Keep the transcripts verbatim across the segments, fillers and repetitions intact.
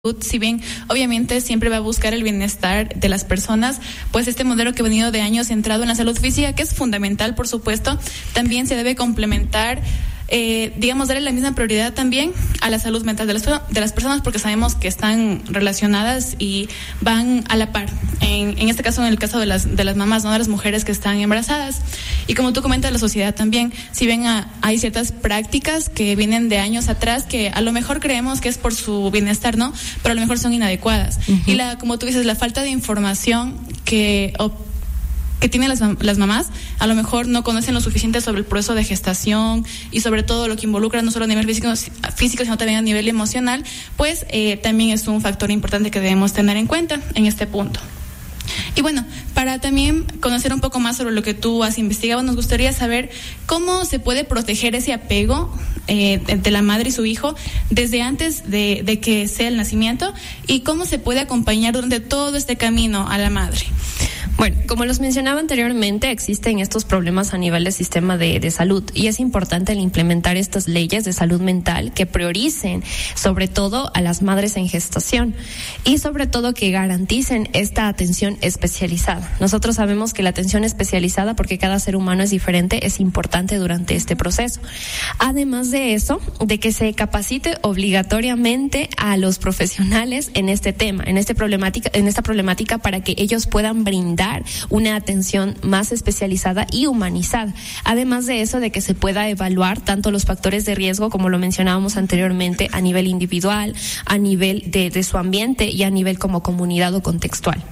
Si bien obviamente siempre va a buscar el bienestar de las personas, pues este modelo que ha venido de años centrado en la salud física, que es fundamental, por supuesto, también se debe complementar, eh, digamos, darle la misma prioridad también a la salud mental de las, de las personas, porque sabemos que están relacionadas y van a la par. En, en este caso, en el caso de las de las mamás, no de las mujeres que están embarazadas. Y como tú comentas, la sociedad también, si bien a, hay ciertas prácticas que vienen de años atrás que a lo mejor creemos que es por su bienestar, ¿no? Pero a lo mejor son inadecuadas. Uh-huh. Y la, como tú dices, la falta de información que o, que tienen las, las mamás, a lo mejor no conocen lo suficiente sobre el proceso de gestación y sobre todo lo que involucra no solo a nivel físico, físico sino también a nivel emocional, pues eh, también es un factor importante que debemos tener en cuenta en este punto. Y bueno, para también conocer un poco más sobre lo que tú has investigado, nos gustaría saber cómo se puede proteger ese apego eh, de la madre y su hijo desde antes de, de que sea el nacimiento, y cómo se puede acompañar durante todo este camino a la madre. Bueno, como los mencionaba anteriormente, existen estos problemas a nivel del sistema de, de salud, y es importante el implementar estas leyes de salud mental que prioricen sobre todo a las madres en gestación y sobre todo que garanticen esta atención especializada. Nosotros sabemos que la atención especializada, porque cada ser humano es diferente, es importante durante este proceso. Además de eso, de que se capacite obligatoriamente a los profesionales en este tema, en este problemática, en esta problemática, para que ellos puedan brindar una atención más especializada y humanizada. Además de eso, de que se pueda evaluar tanto los factores de riesgo, como lo mencionábamos anteriormente, a nivel individual, a nivel de, de su ambiente y a nivel como comunidad o contextual.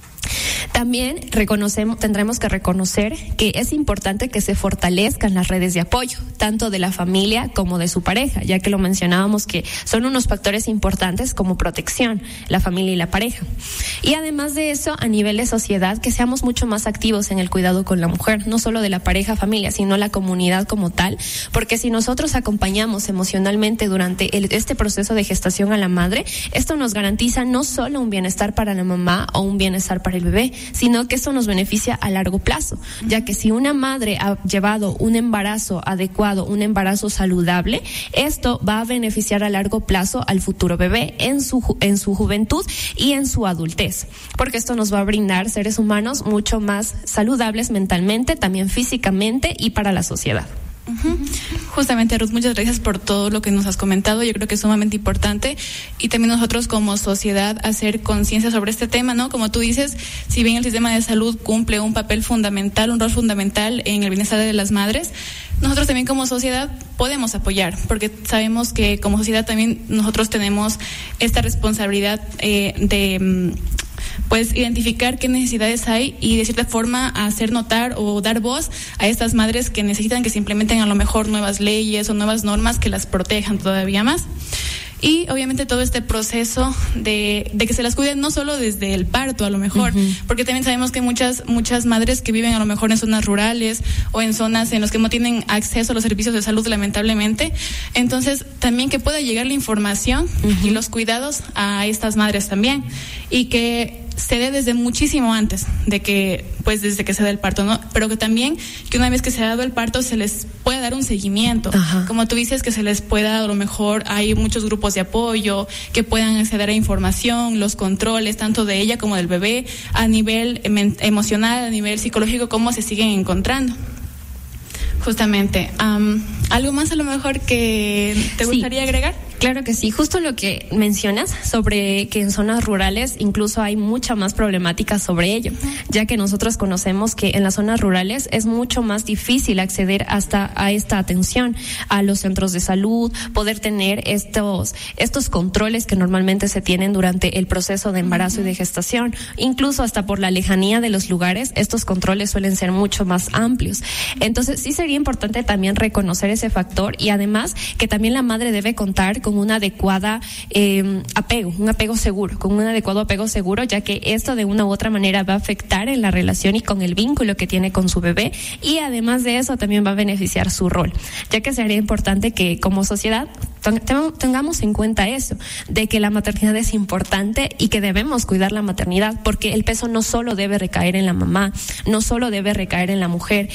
También reconocemos, tendremos que reconocer que es importante que se fortalezcan las redes de apoyo, tanto de la familia como de su pareja, ya que lo mencionábamos que son unos factores importantes como protección, la familia y la pareja. Y además de eso, a nivel de sociedad, que seamos mucho más activos en el cuidado con la mujer, no solo de la pareja, familia, sino la comunidad como tal, porque si nosotros acompañamos emocionalmente durante el, este proceso de gestación a la madre, esto nos garantiza no solo un bienestar para la mamá o un bienestar para el bebé, sino que eso nos beneficia a largo plazo, ya que si una madre ha llevado un embarazo adecuado, un embarazo saludable, esto va a beneficiar a largo plazo al futuro bebé en su en su juventud y en su adultez, porque esto nos va a brindar seres humanos mucho más saludables mentalmente, también físicamente y para la sociedad. Uh-huh. Justamente, Ruth, muchas gracias por todo lo que nos has comentado. Yo creo que es sumamente importante, y también nosotros como sociedad hacer conciencia sobre este tema, ¿no? Como tú dices, si bien el sistema de salud cumple un papel fundamental, un rol fundamental en el bienestar de las madres, nosotros también como sociedad podemos apoyar, porque sabemos que como sociedad también nosotros tenemos esta responsabilidad eh, de pues identificar qué necesidades hay y de cierta forma hacer notar o dar voz a estas madres que necesitan que se implementen a lo mejor nuevas leyes o nuevas normas que las protejan todavía más. Y obviamente todo este proceso de, de que se las cuiden no solo desde el parto a lo mejor, uh-huh. porque también sabemos que hay muchas, muchas madres que viven a lo mejor en zonas rurales o en zonas en las que no tienen acceso a los servicios de salud, lamentablemente. Entonces también que pueda llegar la información uh-huh. y los cuidados a estas madres también, y que se dé desde muchísimo antes de que, pues desde que se da el parto, ¿no? Pero que también, que una vez que se ha dado el parto, se les pueda dar un seguimiento. Ajá. Como tú dices, que se les pueda, a lo mejor hay muchos grupos de apoyo que puedan acceder a información, los controles, tanto de ella como del bebé, a nivel em- emocional, a nivel psicológico, cómo se siguen encontrando. Justamente. Um, ¿Algo más a lo mejor que te gustaría sí. agregar? Claro que sí, justo lo que mencionas sobre que en zonas rurales incluso hay mucha más problemática sobre ello, ya que nosotros conocemos que en las zonas rurales es mucho más difícil acceder hasta a esta atención, a los centros de salud, poder tener estos estos controles que normalmente se tienen durante el proceso de embarazo uh-huh. y de gestación, incluso hasta por la lejanía de los lugares, estos controles suelen ser mucho más amplios. Entonces sí sería importante también reconocer ese factor, y además que también la madre debe contar con con una adecuada eh, apego, un apego seguro, con un adecuado apego seguro, ya que esto de una u otra manera va a afectar en la relación y con el vínculo que tiene con su bebé, y además de eso también va a beneficiar su rol, ya que sería importante que como sociedad tengamos en cuenta eso, de que la maternidad es importante y que debemos cuidar la maternidad, porque el peso no solo debe recaer en la mamá, no solo debe recaer en la mujer.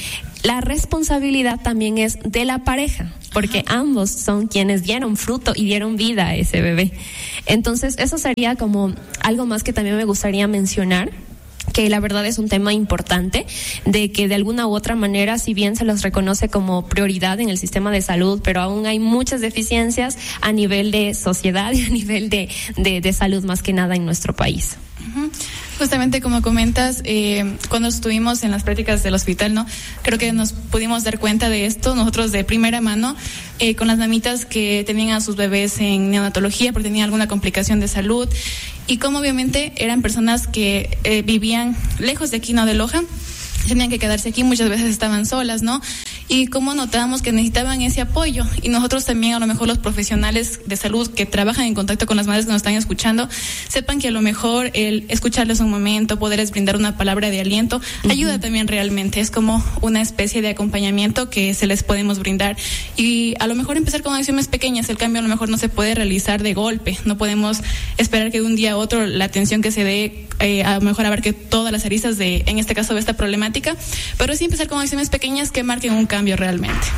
la responsabilidad también es de la pareja, porque Ajá. ambos son quienes dieron fruto y dieron vida a ese bebé. Entonces, eso sería como algo más que también me gustaría mencionar, que la verdad es un tema importante, de que de alguna u otra manera, si bien se los reconoce como prioridad en el sistema de salud, pero aún hay muchas deficiencias a nivel de sociedad y a nivel de, de, de salud más que nada en nuestro país. Uh-huh. Justamente como comentas, eh, cuando estuvimos en las prácticas del hospital, ¿no? Creo que nos pudimos dar cuenta de esto, nosotros de primera mano, eh, con las mamitas que tenían a sus bebés en neonatología porque tenían alguna complicación de salud, y como obviamente eran personas que eh, vivían lejos de aquí, no de Loja, tenían que quedarse aquí, muchas veces estaban solas, ¿no? Y como notábamos que necesitaban ese apoyo, y nosotros también, a lo mejor los profesionales de salud que trabajan en contacto con las madres que nos están escuchando, sepan que a lo mejor el escucharles un momento, poderles brindar una palabra de aliento, uh-huh. ayuda también realmente, es como una especie de acompañamiento que se les podemos brindar, y a lo mejor empezar con acciones pequeñas. El cambio a lo mejor no se puede realizar de golpe, no podemos esperar que de un día a otro la atención que se dé eh, a lo mejor abarque todas las aristas de, en este caso, de esta problemática, pero sí empezar con acciones pequeñas que marquen un cambio realmente.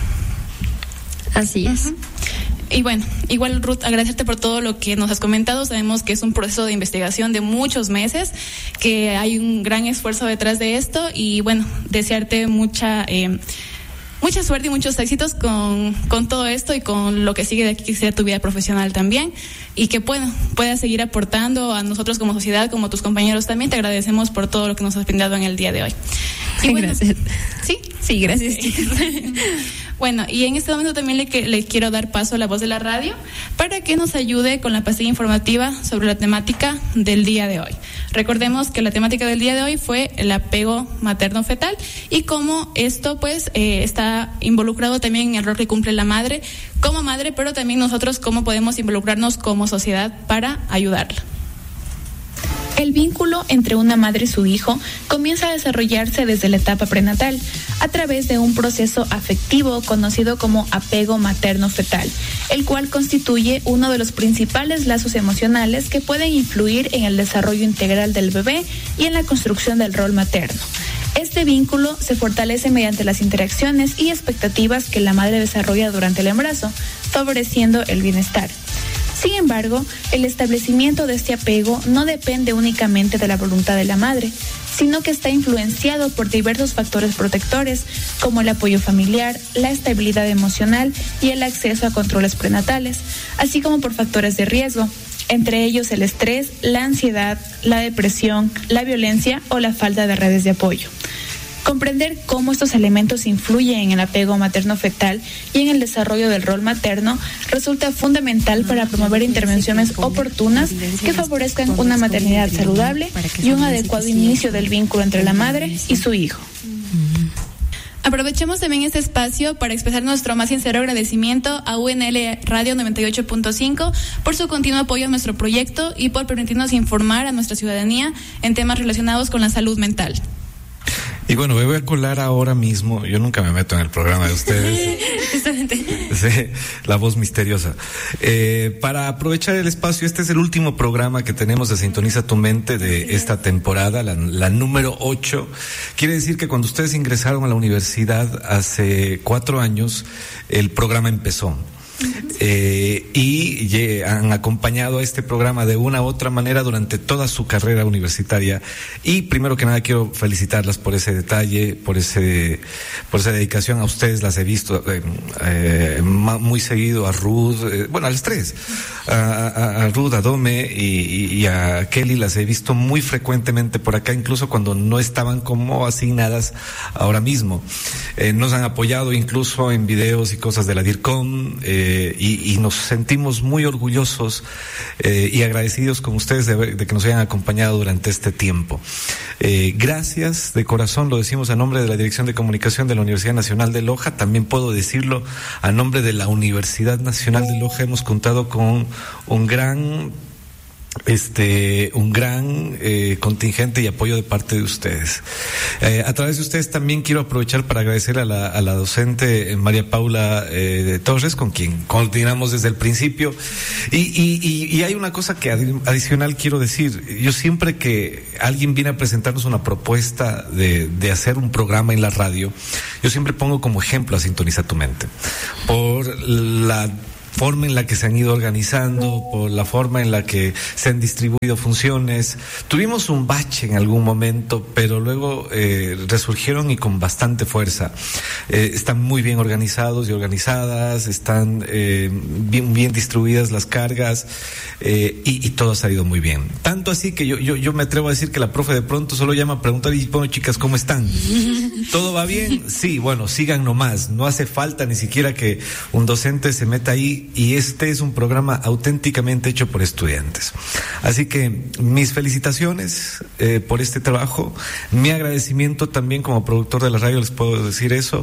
Así es. Uh-huh. Y bueno, igual Ruth, agradecerte por todo lo que nos has comentado. Sabemos que es un proceso de investigación de muchos meses, que hay un gran esfuerzo detrás de esto, y bueno, desearte mucha eh, mucha suerte y muchos éxitos con, con todo esto y con lo que sigue de aquí, que sea tu vida profesional también, y que bueno, puedas seguir aportando a nosotros como sociedad, como tus compañeros también. Te agradecemos por todo lo que nos has brindado en el día de hoy. Y bueno, gracias. ¿Sí? Sí, gracias. Okay. Bueno, y en este momento también le, le quiero dar paso a la voz de la radio para que nos ayude con la pastilla informativa sobre la temática del día de hoy. Recordemos que la temática del día de hoy fue el apego materno-fetal y cómo esto pues eh, está involucrado también en el rol que cumple la madre como madre, pero también nosotros cómo podemos involucrarnos como sociedad para ayudarla. El vínculo entre una madre y su hijo comienza a desarrollarse desde la etapa prenatal a través de un proceso afectivo conocido como apego materno-fetal, el cual constituye uno de los principales lazos emocionales que pueden influir en el desarrollo integral del bebé y en la construcción del rol materno. Este vínculo se fortalece mediante las interacciones y expectativas que la madre desarrolla durante el embarazo, favoreciendo el bienestar. Sin embargo, el establecimiento de este apego no depende únicamente de la voluntad de la madre, sino que está influenciado por diversos factores protectores, como el apoyo familiar, la estabilidad emocional y el acceso a controles prenatales, así como por factores de riesgo, entre ellos el estrés, la ansiedad, la depresión, la violencia o la falta de redes de apoyo. Comprender cómo estos elementos influyen en el apego materno-fetal y en el desarrollo del rol materno resulta fundamental para promover intervenciones oportunas que favorezcan una maternidad saludable y un adecuado inicio del vínculo entre la madre y su hijo. Aprovechemos también este espacio para expresar nuestro más sincero agradecimiento a U N L Radio noventa y ocho punto cinco por su continuo apoyo a nuestro proyecto y por permitirnos informar a nuestra ciudadanía en temas relacionados con la salud mental. Y bueno, me voy a colar ahora mismo. Yo nunca me meto en el programa de ustedes. Sí, la voz misteriosa. Eh, para aprovechar el espacio, este es el último programa que tenemos de Sintoniza tu Mente de esta temporada, la, la número ocho. Quiere decir que cuando ustedes ingresaron a la universidad hace cuatro años, el programa empezó. Eh, y ye, han acompañado a este programa de una u otra manera durante toda su carrera universitaria, y primero que nada quiero felicitarlas por ese detalle, por ese por esa dedicación. A ustedes las he visto eh, eh, muy seguido, a Ruth, eh, bueno, a las tres, a, a, a Ruth, a Dome y, y a Kelly, las he visto muy frecuentemente por acá, incluso cuando no estaban como asignadas ahora mismo. Eh, nos han apoyado incluso en videos y cosas de la DIRCOM, eh, Y, y nos sentimos muy orgullosos eh, y agradecidos con ustedes de, de que nos hayan acompañado durante este tiempo. Eh, gracias de corazón, lo decimos a nombre de la Dirección de Comunicación de la Universidad Nacional de Loja. También puedo decirlo a nombre de la Universidad Nacional de Loja. Hemos contado con un gran este un gran eh, contingente y apoyo de parte de ustedes. Eh, a través de ustedes también quiero aprovechar para agradecer a la, a la docente María Paula eh, Torres, con quien coordinamos desde el principio. Y, y, y, y hay una cosa que ad, adicional quiero decir. Yo siempre que alguien viene a presentarnos una propuesta de, de hacer un programa en la radio, yo siempre pongo como ejemplo a Sintoniza tu Mente, por la forma en la que se han ido organizando, por la forma en la que se han distribuido funciones. Tuvimos un bache en algún momento, pero luego eh, resurgieron y con bastante fuerza. Eh, están muy bien organizados y organizadas, están eh, bien, bien distribuidas las cargas eh, y, y todo ha salido muy bien. Tanto así que yo, yo, yo me atrevo a decir que la profe de pronto solo llama a preguntar y bueno, chicas, ¿cómo están? ¿Todo va bien? Sí, bueno, sigan nomás. No hace falta ni siquiera que un docente se meta ahí. Y este es un programa auténticamente hecho por estudiantes. Así que mis felicitaciones eh, por este trabajo, mi agradecimiento también como productor de la radio, les puedo decir eso,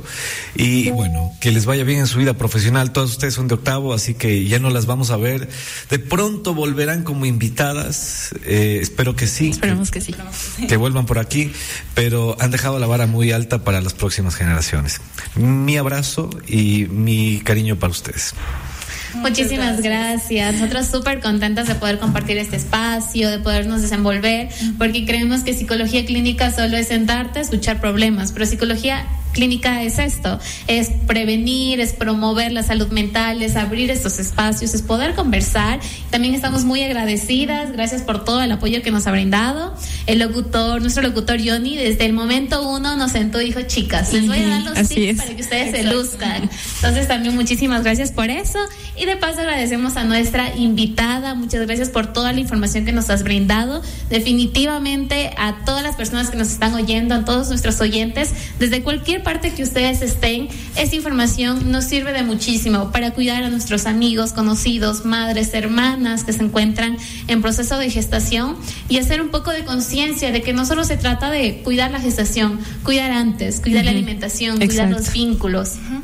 y bueno, que les vaya bien en su vida profesional. Todas ustedes son de octavo, así que ya no las vamos a ver. De pronto volverán como invitadas, eh, espero que sí. Esperemos que, que sí. Que vuelvan por aquí, pero han dejado la vara muy alta para las próximas generaciones. Mi abrazo y mi cariño para ustedes. Muchísimas gracias. Nosotros súper contentas de poder compartir este espacio, de podernos desenvolver, porque creemos que psicología clínica solo es sentarte a escuchar problemas, pero psicología clínica es esto, es prevenir, es promover la salud mental, es abrir estos espacios, es poder conversar. También estamos muy agradecidas, gracias por todo el apoyo que nos ha brindado. El locutor, nuestro locutor Johnny, desde el momento uno nos sentó y dijo, chicas, les voy a dar los Así tips es. para que ustedes Exacto. se luzcan. Entonces también muchísimas gracias por eso. Y de paso agradecemos a nuestra invitada, muchas gracias por toda la información que nos has brindado. Definitivamente a todas las personas que nos están oyendo, a todos nuestros oyentes, desde cualquier parte que ustedes estén, esta información nos sirve de muchísimo para cuidar a nuestros amigos, conocidos, madres, hermanas que se encuentran en proceso de gestación y hacer un poco de conciencia de que no solo se trata de cuidar la gestación, cuidar antes, cuidar uh-huh. la alimentación, Exacto. cuidar los vínculos. Uh-huh.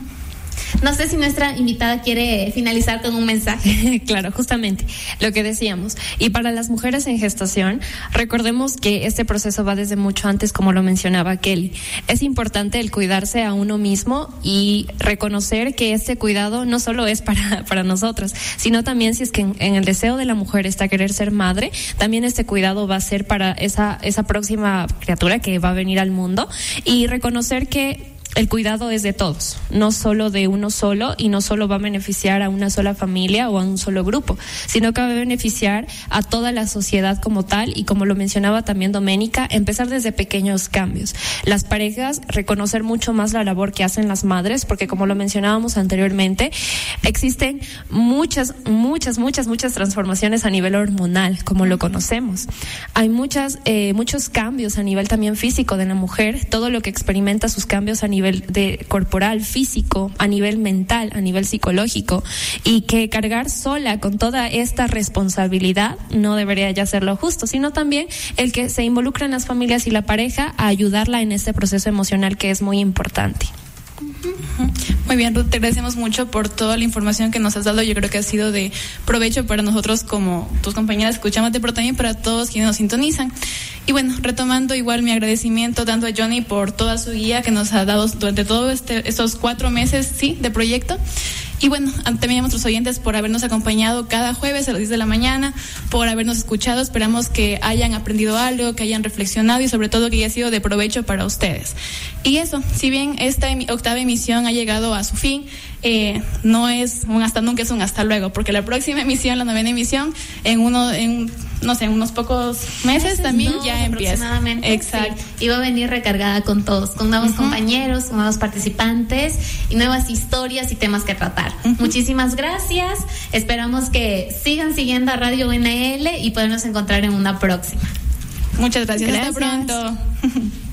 No sé si nuestra invitada quiere finalizar con un mensaje. Claro, justamente lo que decíamos. Y para las mujeres en gestación, recordemos que este proceso va desde mucho antes, como lo mencionaba Kelly. Es importante el cuidarse a uno mismo y reconocer que este cuidado no solo es para, para nosotras, sino también si es que en, en el deseo de la mujer está querer ser madre, también este cuidado va a ser para esa, esa próxima criatura que va a venir al mundo, y reconocer que el cuidado es de todos, no solo de uno solo, y no solo va a beneficiar a una sola familia o a un solo grupo, sino que va a beneficiar a toda la sociedad como tal. Y como lo mencionaba también Doménica, empezar desde pequeños cambios. Las parejas, reconocer mucho más la labor que hacen las madres, porque como lo mencionábamos anteriormente, existen muchas, muchas, muchas, muchas transformaciones a nivel hormonal, como lo conocemos. Hay muchas, eh, muchos cambios a nivel también físico de la mujer, todo lo que experimenta sus cambios a nivel nivel de corporal, físico, a nivel mental, a nivel psicológico, y que cargar sola con toda esta responsabilidad no debería ya ser lo justo, sino también el que se involucren las familias y la pareja a ayudarla en este proceso emocional que es muy importante. Muy bien, Ruth, te agradecemos mucho por toda la información que nos has dado. Yo creo que ha sido de provecho para nosotros como tus compañeras escuchándote, pero también para todos quienes nos sintonizan. Y bueno, retomando igual mi agradecimiento tanto a Johnny por toda su guía que nos ha dado durante todos este, estos cuatro meses sí, de proyecto. Y bueno, también a nuestros oyentes por habernos acompañado cada jueves a las diez de la mañana, por habernos escuchado. Esperamos que hayan aprendido algo, que hayan reflexionado y sobre todo que haya sido de provecho para ustedes. Y eso, si bien esta octava emisión ha llegado a su fin, eh, no es un hasta nunca, es un hasta luego, porque la próxima emisión, la novena emisión, en uno, en no sé, en unos pocos meses, meses también no, ya empieza. Aproximadamente. Exacto. Sí. Y va a venir recargada con todos, con nuevos uh-huh. compañeros, con nuevos participantes y nuevas historias y temas que tratar. Uh-huh. Muchísimas gracias. Esperamos que sigan siguiendo a Radio U N L y podernos encontrar en una próxima. Muchas gracias. Gracias. Hasta pronto.